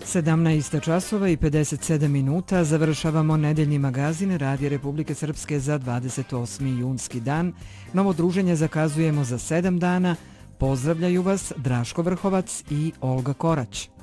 17 časova i 57 minuta završavamo nedeljni magazin Radija Republike Srpske za 28. junski dan. Novo druženje zakazujemo za 7 dana. Pozdravljaju vas Draško Vrhovac i Olga Korać.